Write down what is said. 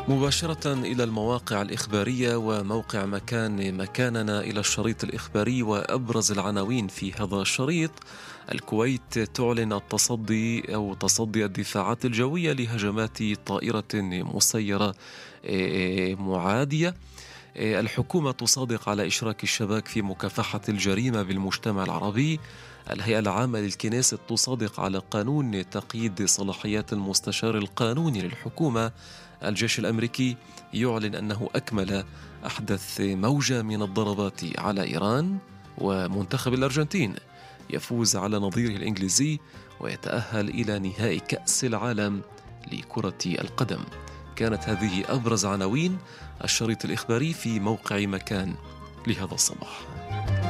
مباشرة إلى المواقع الإخبارية وموقع مكاننا إلى الشريط الإخباري وأبرز العناوين في هذا الشريط. الكويت تعلن تصدي الدفاعات الجوية لهجمات طائرة مسيرة معادية. الحكومة تصادق على إشراك الشباب في مكافحة الجريمة بالمجتمع العربي. الهيئة العامة للكنيست تصادق على قانون تقييد صلاحيات المستشار القانوني للحكومة. الجيش الأمريكي يعلن أنه أكمل أحدث موجة من الضربات على إيران. ومنتخب الأرجنتين يفوز على نظيره الإنجليزي ويتأهل إلى نهائي كأس العالم لكرة القدم. كانت هذه أبرز عناوين الشريط الإخباري في موقع مكان لهذا الصباح.